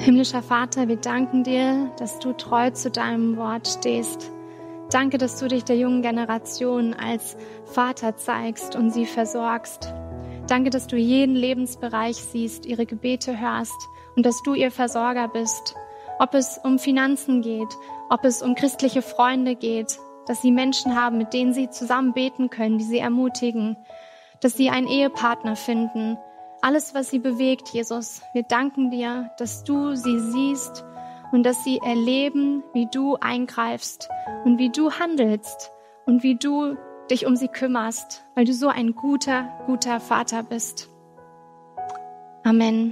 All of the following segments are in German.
Himmlischer Vater, wir danken dir, dass du treu zu deinem Wort stehst. Danke, dass du dich der jungen Generation als Vater zeigst und sie versorgst. Danke, dass du jeden Lebensbereich siehst, ihre Gebete hörst und dass du ihr Versorger bist. Ob es um Finanzen geht, ob es um christliche Freunde geht, dass sie Menschen haben, mit denen sie zusammen beten können, die sie ermutigen, dass sie einen Ehepartner finden. Alles, was sie bewegt, Jesus, wir danken dir, dass du sie siehst und dass sie erleben, wie du eingreifst und wie du handelst und wie du dich um sie kümmerst, weil du so ein guter, guter Vater bist. Amen.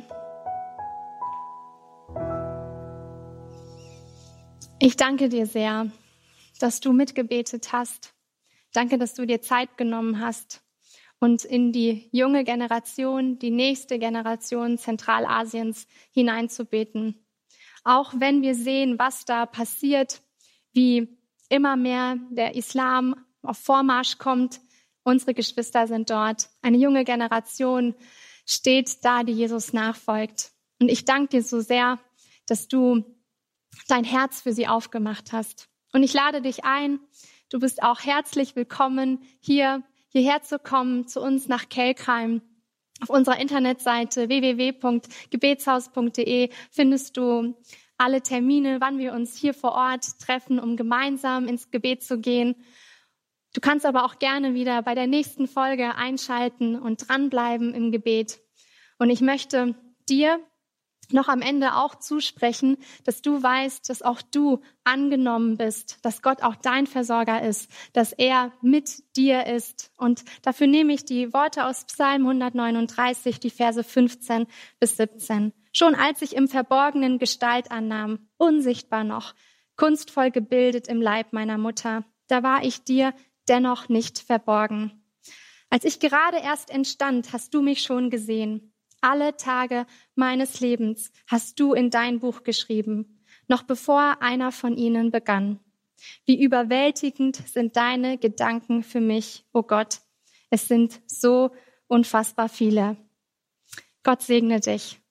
Ich danke dir sehr, dass du mitgebetet hast. Danke, dass du dir Zeit genommen hast und in die junge Generation, die nächste Generation Zentralasiens hineinzubeten. Auch wenn wir sehen, was da passiert, wie immer mehr der Islam auf Vormarsch kommt, unsere Geschwister sind dort. Eine junge Generation steht da, die Jesus nachfolgt. Und ich danke dir so sehr, dass du dein Herz für sie aufgemacht hast. Und ich lade dich ein, du bist auch herzlich willkommen, hierher zu kommen, zu uns nach Kelkheim. Auf unserer Internetseite www.gebetshaus.de findest du alle Termine, wann wir uns hier vor Ort treffen, um gemeinsam ins Gebet zu gehen. Du kannst aber auch gerne wieder bei der nächsten Folge einschalten und dranbleiben im Gebet. Und ich möchte dir noch am Ende auch zusprechen, dass du weißt, dass auch du angenommen bist, dass Gott auch dein Versorger ist, dass er mit dir ist. Und dafür nehme ich die Worte aus Psalm 139, die Verse 15 bis 17. Schon als ich im Verborgenen Gestalt annahm, unsichtbar noch, kunstvoll gebildet im Leib meiner Mutter, da war ich dir dennoch nicht verborgen. Als ich gerade erst entstand, hast du mich schon gesehen. Alle Tage meines Lebens hast du in dein Buch geschrieben, noch bevor einer von ihnen begann. Wie überwältigend sind deine Gedanken für mich, o Gott. Es sind so unfassbar viele. Gott segne dich.